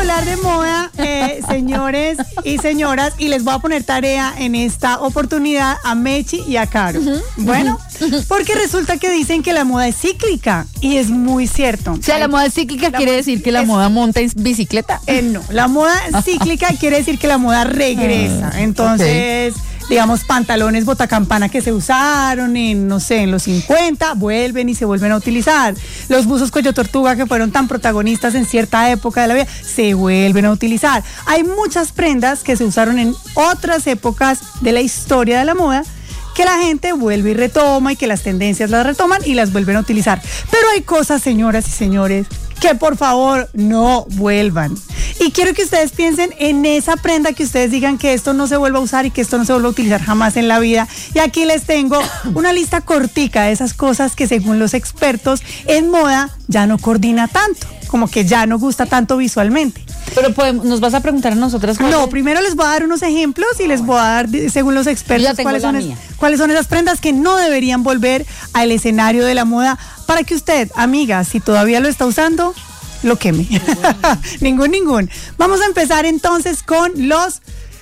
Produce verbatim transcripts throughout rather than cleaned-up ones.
hablar de moda, eh, señores y señoras, y les voy a poner tarea en esta oportunidad a Mechi y a Caro. Uh-huh. Bueno, uh-huh. porque resulta que dicen que la moda es cíclica, y es muy cierto. O sea, Ay, la moda cíclica la quiere moda decir que la es, moda monta en bicicleta. Eh, no, la moda cíclica quiere decir que la moda regresa. Entonces, okay. digamos, pantalones botacampana que se usaron en, no sé, en los cincuenta, vuelven y se vuelven a utilizar. Los buzos cuello tortuga que fueron tan protagonistas en cierta época de la vida, se vuelven a utilizar. Hay muchas prendas que se usaron en otras épocas de la historia de la moda que la gente vuelve y retoma y que las tendencias las retoman y las vuelven a utilizar. Pero hay cosas, señoras y señores, que por favor no vuelvan. Y quiero que ustedes piensen en esa prenda que ustedes digan que esto no se vuelva a usar y que esto no se vuelva a utilizar jamás en la vida. Y aquí les tengo una lista cortica de esas cosas que según los expertos en moda ya no coordina tanto, como que ya no gusta tanto visualmente. Pero podemos, ¿nos vas a preguntar a nosotras? No, es? Primero les voy a dar unos ejemplos y les voy a dar, según los expertos, cuáles son, es, cuáles son esas prendas que no deberían volver al escenario de la moda para que usted, amiga, si todavía lo está usando, lo queme. ningún, ningún. Vamos a empezar entonces con los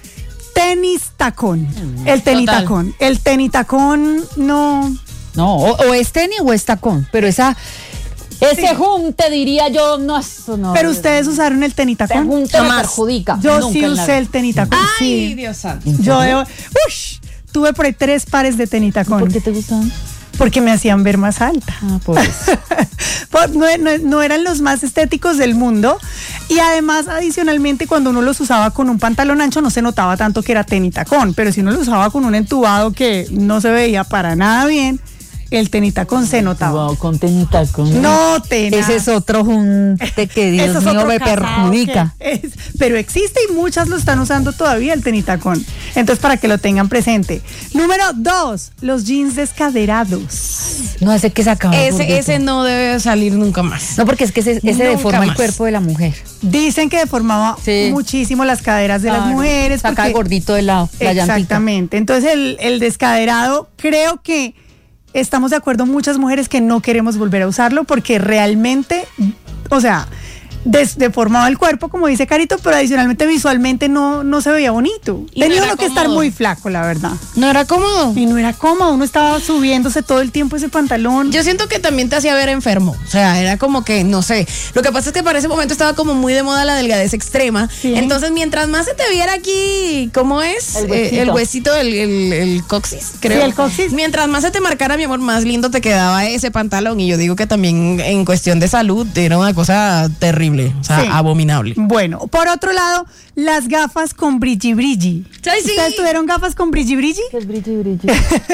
tenis tacón. El tenis Total. tacón. El tenis tacón no... No, o, o es tenis o es tacón, pero esa... Ese sí. junte, diría yo, no, eso no. Pero ustedes usaron el tenitacón. Ese junte me perjudica. Yo Nunca sí usé el tenitacón. Ay, sí. Dios santo. Yo debo, ush, tuve por ahí tres pares de tenitacón. ¿Por qué te gustaban? Porque me hacían ver más alta. Ah, por eso. no, no, no eran los más estéticos del mundo. Y además, adicionalmente, cuando uno los usaba con un pantalón ancho, no se notaba tanto que era tenitacón. Pero si uno lo usaba con un entubado que no se veía para nada bien, el tenitacón se notaba. Wow, con tenitacón. No, tena. Ese es otro junte que Dios es mío me perjudica. Es, pero existe y muchas lo están usando todavía el tenitacón. Entonces, para que lo tengan presente. Número dos, los jeans descaderados. No, ese que sacaba. Ese, ese no debe salir nunca más. No, porque es que ese, ese deforma más. el cuerpo de la mujer. Dicen que deformaba sí. muchísimo las caderas de claro. las mujeres. Saca porque, el gordito de lado, la exactamente. llantita. Entonces, el, el descaderado, creo que estamos de acuerdo muchas mujeres que no queremos volver a usarlo porque realmente, o sea, des, deformaba el cuerpo, como dice Carito, pero adicionalmente visualmente no, no se veía bonito. Y Tenía no uno que estar muy flaco, la verdad. No era cómodo. Y no era cómodo, uno estaba subiéndose todo el tiempo ese pantalón. Yo siento que también te hacía ver enfermo, o sea, era como que, no sé, lo que pasa es que para ese momento estaba como muy de moda la delgadez extrema, sí. entonces mientras más se te viera aquí, ¿cómo es? El huesito, eh, el, huesito el, el, el coxis, creo. Sí, el coxis. Mientras más se te marcara, mi amor, más lindo te quedaba ese pantalón, y yo digo que también en cuestión de salud era una cosa terrible, o sea, sí. abominable. Bueno, por otro lado, las gafas con brilli brilli. Ay, sí. ¿Ustedes tuvieron gafas con brilli brilli? ¿Qué es brilli brilli?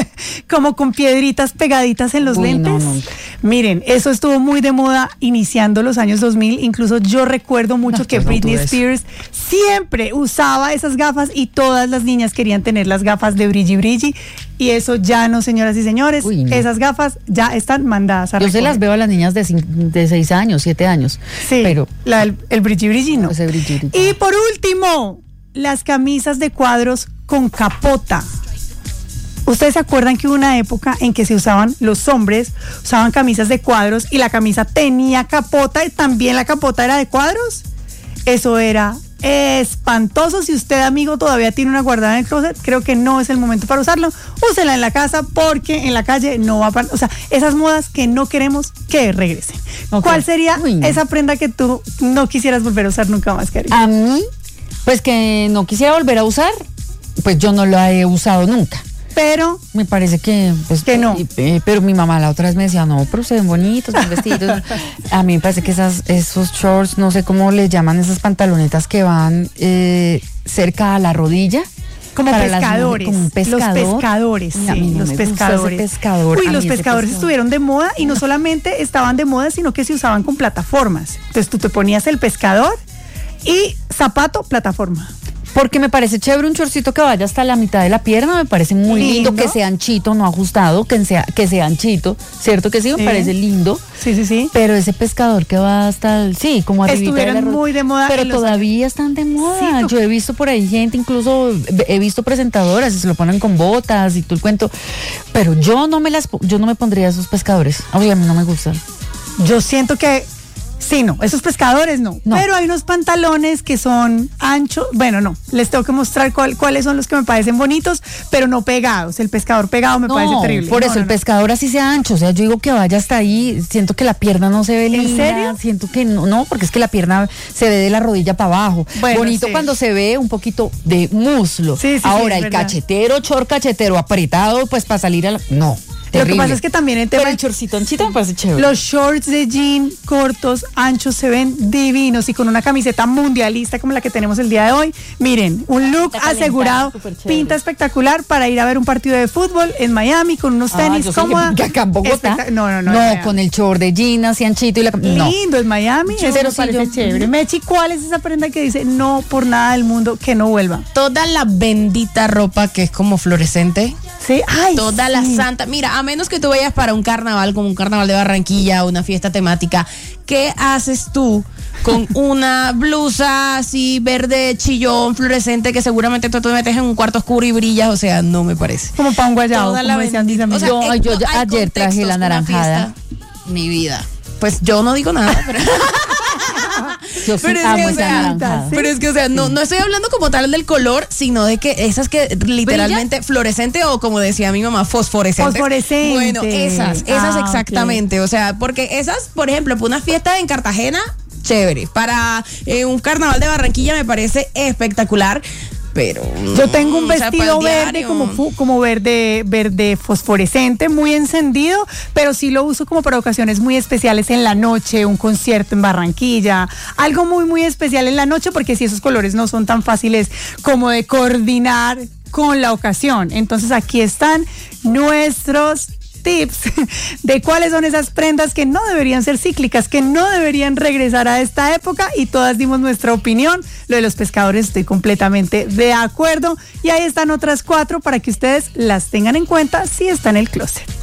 Como con piedritas pegaditas en los Uy, lentes. No, nunca. Miren, eso estuvo muy de moda iniciando los años dos mil. Incluso yo recuerdo mucho no, que pues Britney no Spears siempre usaba esas gafas y todas las niñas querían tener las gafas de brilli brilli. Y eso ya no, señoras y señores. Uy, no. Esas gafas ya están mandadas a Yo recoger. se las veo a las niñas de, cinco, de seis años, siete años. Sí, pero la, el, el brilli brilli no. Ese brilli brilli. Y por último, las camisas de cuadros con capota. ¿Ustedes se acuerdan que hubo una época en que se usaban, los hombres usaban camisas de cuadros y la camisa tenía capota y también la capota era de cuadros? Eso era espantoso. Si usted, amigo, todavía tiene una guardada en el closet, creo que no es el momento para usarlo. Úsela en la casa porque en la calle no va para... O sea, esas modas que no queremos que regresen. Okay. ¿Cuál sería Uy, no. esa prenda que tú no quisieras volver a usar nunca más, cariño? A mí, pues que no quisiera volver a usar, pues yo no lo he usado nunca. Pero me parece que pues que no. Eh, pero mi mamá la otra vez me decía, no, pero se ven bonitos, son vestidos. A mí me parece que esas, esos shorts, no sé cómo les llaman, esas pantalonetas que van eh, cerca a la rodilla. Como pescadores, las, como un pescador. Los pescadores, sí, no los pescadores. Pescador. Uy, los pescadores estuvieron de moda y no solamente estaban de moda, sino que se usaban con plataformas. Entonces tú te ponías el pescador y zapato, plataforma. Porque me parece chévere un chorcito que vaya hasta la mitad de la pierna, me parece muy lindo, lindo que sea anchito, no ajustado, que sea, que sea anchito, ¿cierto que sí? Me sí. parece lindo. Sí, sí, sí. Pero ese pescador que va hasta el, sí, como arribita estuvieron de la muy de moda. Pero todavía años. están de moda. Sí, no. Yo he visto por ahí gente, incluso he visto presentadoras y se lo ponen con botas y todo el cuento. Pero yo no me las, yo no me pondría esos pescadores. Oye, a mí no me gustan. Yo siento que Sí, no, esos pescadores no. No. Pero hay unos pantalones que son anchos. Bueno, no, les tengo que mostrar cuál, cuáles son los que me parecen bonitos, pero no pegados. El pescador pegado me No, parece terrible. por No, eso no, el no. pescador así sea ancho, o sea, yo digo que vaya hasta ahí, siento que la pierna no se ve ¿En linda, serio? siento que no, no, porque es que la pierna se ve de la rodilla para abajo. Bueno, Bonito sí. cuando se ve un poquito de muslo. Sí, sí, sí, Ahora es el verdad. cachetero, short cachetero apretado, pues para salir a la... No. Lo que terrible. pasa es que también el tema Pero el chorcito anchito me parece chévere. los shorts de jean cortos, anchos, se ven divinos y con una camiseta mundialista como la que tenemos el día de hoy. Miren, un look Está calentada, asegurado, súper chévere. pinta espectacular para ir a ver un partido de fútbol en Miami con unos Ah, tenis yo sé que- cómoda. que acá en Bogotá. Espectac- No, no, no. No, en Miami. con el short de jean así anchito y la... No. Lindo, en Miami, Sí, eso pero me sí, parece yo- chévere. Mechi, ¿cuál es esa prenda que dice no por nada del mundo que no vuelva? Toda la bendita ropa que es como fluorescente. Sí, ay, Toda sí. la santa. Mira, a menos que tú vayas para un carnaval, como un carnaval de Barranquilla, una fiesta temática, ¿qué haces tú con una blusa así verde chillón, fluorescente, que seguramente tú te metes en un cuarto oscuro y brillas? O sea, no me parece. Como para un guayabo, Toda la como decían mis bendita- amigos. o sea, Yo- eh, yo no, ya- hay ayer traje contextos, la una naranjada. fiesta. Mi vida. Pues yo no digo nada, pero... Yo sí Pero es, amo que, o esa sea, naranjada. pero es que, o sea, no, no estoy hablando como tal del color, sino de que esas que literalmente fluorescente o como decía mi mamá, fosforescente. Fosforescente. Bueno, esas, esas Ah, exactamente. O sea, porque esas, por ejemplo, para una fiesta en Cartagena, chévere. Para eh, un carnaval de Barranquilla me parece espectacular. Pero Yo tengo un o sea, vestido para el verde diario. como fu- como verde verde fosforescente, muy encendido, pero sí lo uso como para ocasiones muy especiales en la noche, un concierto en Barranquilla, algo muy muy especial en la noche, porque si esos colores no son tan fáciles como de coordinar con la ocasión. Entonces aquí están nuestros tips de cuáles son esas prendas que no deberían ser cíclicas, que no deberían regresar a esta época, y todas dimos nuestra opinión. Lo de los pescadores estoy completamente de acuerdo, y ahí están otras cuatro para que ustedes las tengan en cuenta si está en el closet.